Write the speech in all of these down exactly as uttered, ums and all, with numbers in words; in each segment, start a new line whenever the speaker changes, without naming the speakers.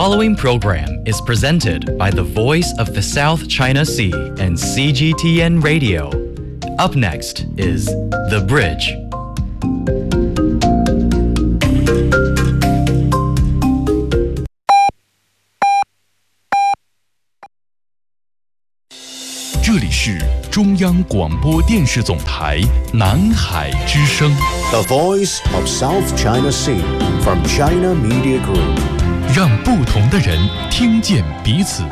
following program is presented by the Voice of the South China Sea and C G T N Radio. Up next is The Bridge.
"这里是中央广播电视总台南海之声
The Voice of South China Sea from China Media Group."
让不同的人听见彼此。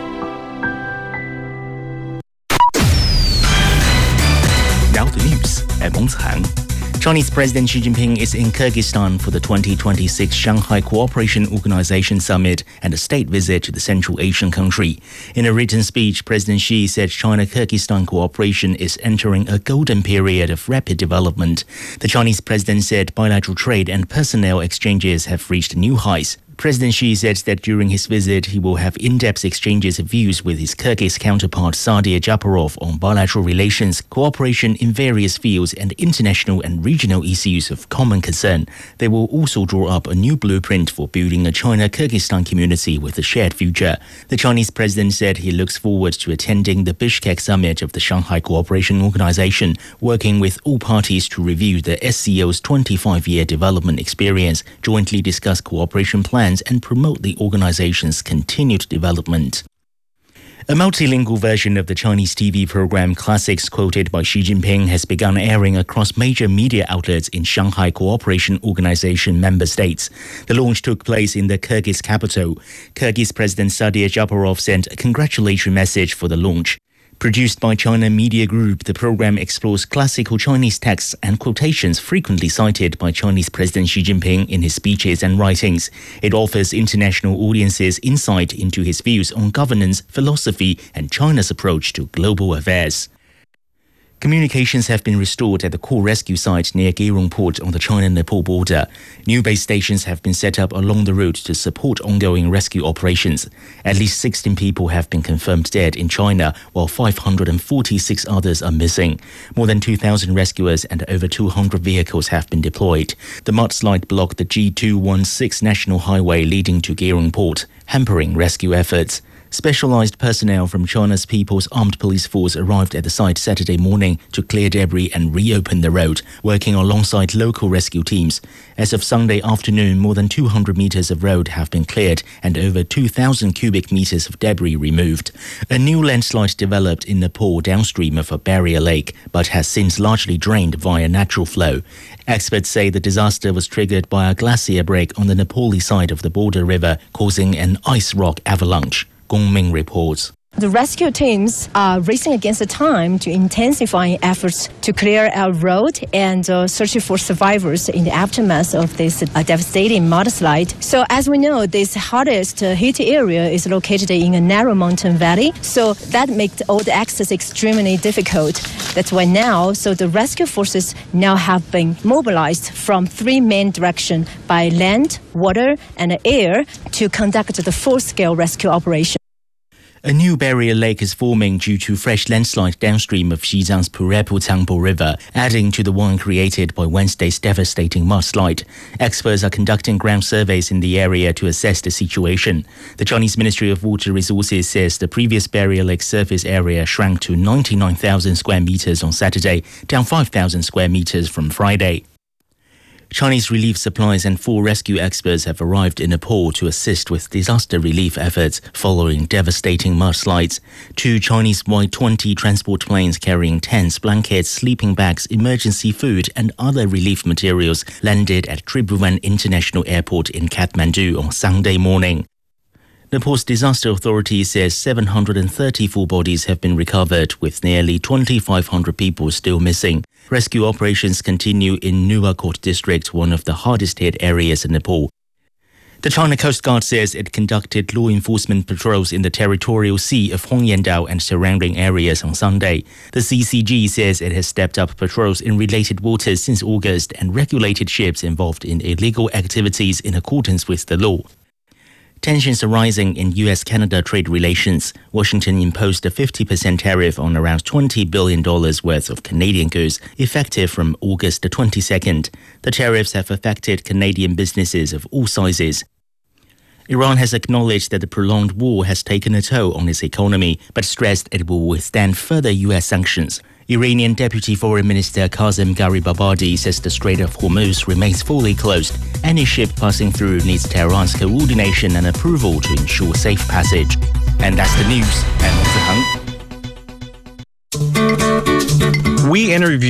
Now the news at Mongshan. Chinese President Xi Jinping is in Kyrgyzstan for the twenty twenty-six Shanghai Cooperation Organization Summit and a state visit to the Central Asian country. In a written speech, President Xi said China-Kyrgyzstan cooperation is entering a golden period of rapid development. The Chinese president said bilateral trade and personnel exchanges have reached new heights. President Xi said that during his visit, he will have in-depth exchanges of views with his Kyrgyz counterpart Sadir Japarov on bilateral relations, cooperation in various fields, and international and regional issues of common concern. They will also draw up a new blueprint for building a China-Kyrgyzstan community with a shared future. The Chinese president said he looks forward to attending the Bishkek summit of the Shanghai Cooperation Organization, working with all parties to review the S C O's twenty-five-year development experience, jointly discuss cooperation plans, and promote the organization's continued development. A multilingual version of the Chinese T V program Classics quoted by Xi Jinping has begun airing across major media outlets in Shanghai Cooperation Organization member states. The launch took place in the Kyrgyz capital. Kyrgyz President Sadir Japarov sent a congratulatory message for the launch. Produced by China Media Group, the program explores classical Chinese texts and quotations frequently cited by Chinese President Xi Jinping in his speeches and writings. It offers international audiences insight into his views on governance, philosophy, and China's approach to global affairs. Communications have been restored at the core rescue site near Gairong Port on the China-Nepal border. New base stations have been set up along the route to support ongoing rescue operations. At least sixteen people have been confirmed dead in China, while five hundred forty-six others are missing. More than two thousand rescuers and over two hundred vehicles have been deployed. The mudslide blocked the G two one six national highway leading to Gairong Port, hampering rescue efforts. Specialized personnel from China's People's Armed Police Force arrived at the site Saturday morning to clear debris and reopen the road, working alongside local rescue teams. As of Sunday afternoon, more than two hundred meters of road have been cleared and over two thousand cubic meters of debris removed. A new landslide developed in Nepal downstream of a barrier lake, but has since largely drained via natural flow. Experts say the disaster was triggered by a glacier break on the Nepali side of the border river, causing an ice rock avalanche. Gong Ming reports.
The rescue teams are racing against the time to intensify efforts to clear our road and uh, searching for survivors in the aftermath of this uh, devastating mudslide. So as we know, this hardest uh, hit area is located in a narrow mountain valley. So that makes all the access extremely difficult. That's why now, so the rescue forces now have been mobilized from three main directions by land, water, and air to conduct the full-scale rescue operation.
A new barrier lake is forming due to fresh landslide downstream of Xizang's Purepu Tangpo River, adding to the one created by Wednesday's devastating mudslide. Experts are conducting ground surveys in the area to assess the situation. The Chinese Ministry of Water Resources says the previous barrier lake surface area shrank to ninety-nine thousand square meters on Saturday, down five thousand square meters from Friday. Chinese relief supplies and four rescue experts have arrived in Nepal to assist with disaster relief efforts following devastating mudslides. Two Chinese Y twenty transport planes carrying tents, blankets, sleeping bags, emergency food and other relief materials landed at Tribhuvan International Airport in Kathmandu on Sunday morning. Nepal's disaster authority says seven hundred thirty-four bodies have been recovered, with nearly twenty-five hundred people still missing. Rescue operations continue in Nuwakot district, one of the hardest hit areas in Nepal. The China Coast Guard says it conducted law enforcement patrols in the territorial sea of Hongyandao and surrounding areas on Sunday. The C C G says it has stepped up patrols in related waters since August and regulated ships involved in illegal activities in accordance with the law. Tensions are rising in U S Canada trade relations. Washington imposed a fifty percent tariff on around twenty billion dollars worth of Canadian goods, effective from August the twenty-second. The tariffs have affected Canadian businesses of all sizes. Iran has acknowledged that the prolonged war has taken a toll on its economy, but stressed it will withstand further U S sanctions. Iranian Deputy Foreign Minister Qasem Gharibabadi says the Strait of Hormuz remains fully closed. Any ship passing through needs Tehran's coordination and approval to ensure safe passage. And that's the news. I'm Zihang.
We interview